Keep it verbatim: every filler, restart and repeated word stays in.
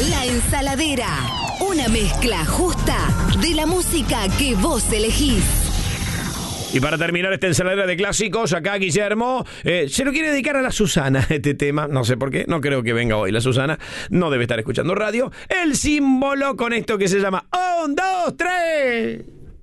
La Ensaladera, una mezcla justa de la música que vos elegís. Y para terminar esta ensaladera de clásicos, acá Guillermo eh, se lo quiere dedicar a la Susana, este tema, no sé por qué, no creo que venga hoy la Susana, no debe estar escuchando radio. El símbolo con esto que se llama Un, dos, tres.